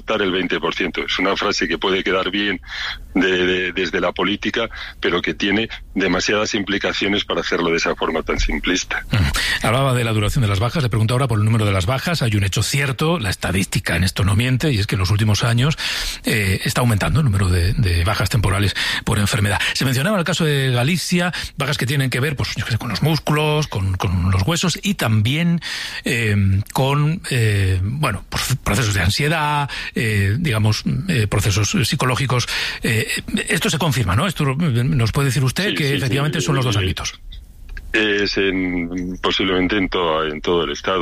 afectar el 20%. Es una frase que puede quedar bien desde la política, pero que tiene demasiadas implicaciones para hacerlo de esa forma tan simplista. Hablaba de la duración de las bajas, le pregunto ahora por el número de las bajas. Hay un hecho cierto, la estadística en esto no miente, y es que en los últimos años está aumentando el número de bajas temporales por enfermedad. Se mencionaba el caso de Galicia, bajas que tienen que ver, pues, yo qué sé, con los músculos, con los huesos, y también con procesos de ansiedad, procesos psicológicos. Esto se confirma, ¿no? Esto nos puede decir usted, que efectivamente son los dos ámbitos. Es posiblemente en todo el estado.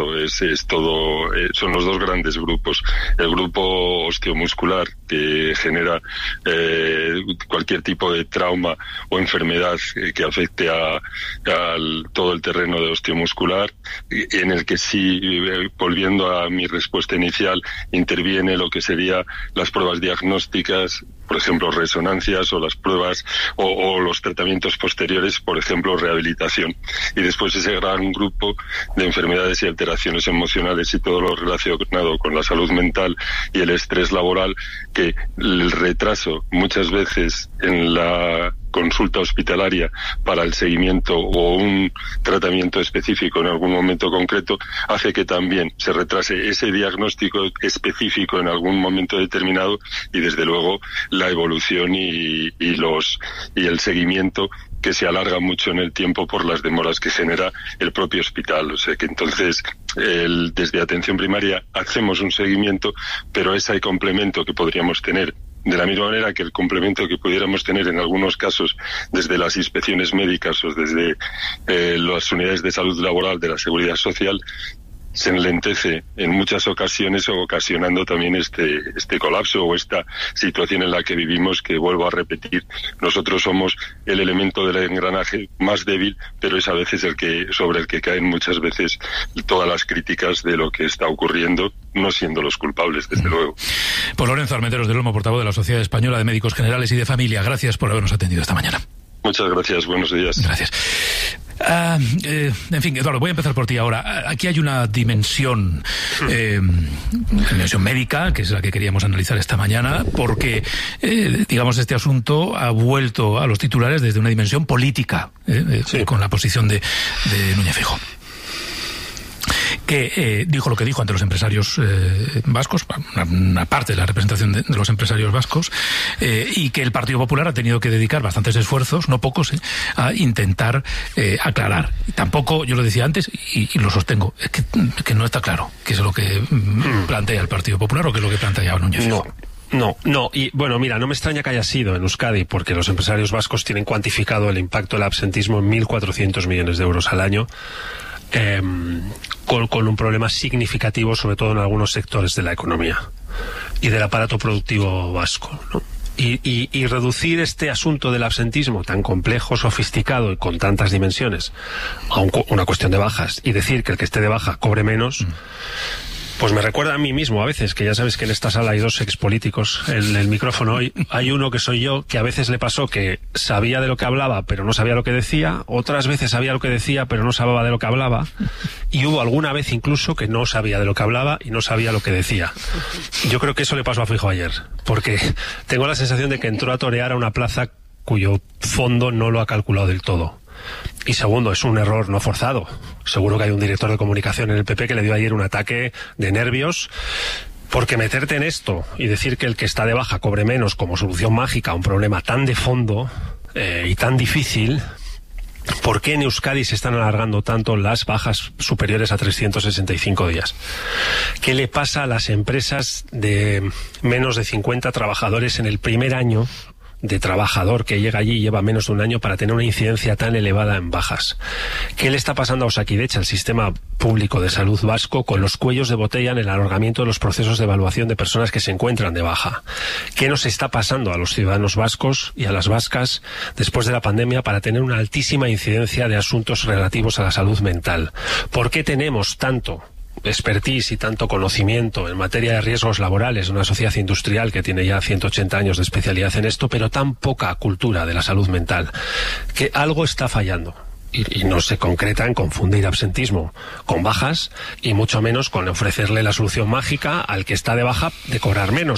Son los dos grandes grupos. El grupo osteomuscular, que genera cualquier tipo de trauma o enfermedad que afecte a todo el terreno de osteomuscular, en el que sí, volviendo a mi respuesta inicial, interviene lo que sería las pruebas diagnósticas, por ejemplo, resonancias, o las pruebas o los tratamientos posteriores, por ejemplo, rehabilitación. Y después ese gran grupo de enfermedades y alteraciones emocionales y todo lo relacionado con la salud mental y el estrés laboral, que el retraso muchas veces en la consulta hospitalaria para el seguimiento o un tratamiento específico en algún momento concreto hace que también se retrase ese diagnóstico específico en algún momento determinado, y desde luego la evolución y el seguimiento, que se alarga mucho en el tiempo por las demoras que genera el propio hospital. O sea que entonces desde atención primaria hacemos un seguimiento, pero ese complemento que podríamos tener, de la misma manera que el complemento que pudiéramos tener en algunos casos desde las inspecciones médicas o desde las unidades de salud laboral de la Seguridad Social, se enlentece en muchas ocasiones, ocasionando también este colapso o esta situación en la que vivimos, que, vuelvo a repetir, nosotros somos el elemento del engranaje más débil, pero es a veces sobre el que caen muchas veces todas las críticas de lo que está ocurriendo, no siendo los culpables, desde luego. Pues Lorenzo Armenteros del Olmo, portavoz de la Sociedad Española de Médicos Generales y de Familia, gracias por habernos atendido esta mañana. Muchas gracias, buenos días. Gracias. En fin, Eduardo, voy a empezar por ti ahora. Aquí hay una dimensión médica, que es la que queríamos analizar esta mañana, porque, este asunto ha vuelto a los titulares desde una dimensión política, con la posición de Núñez Feijóo, que dijo lo que dijo ante los empresarios vascos, una parte de la representación de los empresarios vascos, y que el Partido Popular ha tenido que dedicar bastantes esfuerzos, no pocos, a intentar aclarar. Tampoco, yo lo decía antes y lo sostengo, es que no está claro qué es lo que plantea el Partido Popular o qué es lo que plantea Núñez Feijóo. No, y bueno, mira, no me extraña que haya sido en Euskadi, porque los empresarios vascos tienen cuantificado el impacto del absentismo en 1.400 millones de euros al año, con un problema significativo, sobre todo en algunos sectores de la economía y del aparato productivo vasco, ¿no? Y reducir este asunto del absentismo tan complejo, sofisticado y con tantas dimensiones a una cuestión de bajas, y decir que el que esté de baja cobre menos, pues me recuerda a mí mismo a veces, que ya sabes que en esta sala hay dos expolíticos en el micrófono hoy. Hay uno que soy yo, que a veces le pasó que sabía de lo que hablaba pero no sabía lo que decía, otras veces sabía lo que decía pero no sabía de lo que hablaba, y hubo alguna vez incluso que no sabía de lo que hablaba y no sabía lo que decía. Yo creo que eso le pasó a Feijóo ayer, porque tengo la sensación de que entró a torear a una plaza cuyo fondo no lo ha calculado del todo. Y segundo, es un error no forzado. Seguro que hay un director de comunicación en el PP que le dio ayer un ataque de nervios, porque meterte en esto y decir que el que está de baja cobre menos como solución mágica a un problema tan de fondo y tan difícil. ¿Por qué en Euskadi se están alargando tanto las bajas superiores a 365 días? ¿Qué le pasa a las empresas de menos de 50 trabajadores en el primer año de trabajador que llega allí y lleva menos de un año para tener una incidencia tan elevada en bajas? ¿Qué le está pasando a Osakidecha, el sistema público de salud vasco, con los cuellos de botella en el alargamiento de los procesos de evaluación de personas que se encuentran de baja? ¿Qué nos está pasando a los ciudadanos vascos y a las vascas después de la pandemia para tener una altísima incidencia de asuntos relativos a la salud mental? ¿Por qué tenemos tanto expertise y tanto conocimiento en materia de riesgos laborales, una sociedad industrial que tiene ya 180 años de especialidad en esto, pero tan poca cultura de la salud mental? Que algo está fallando. Y no se concreta en confundir absentismo con bajas, y mucho menos con ofrecerle la solución mágica al que está de baja de cobrar menos.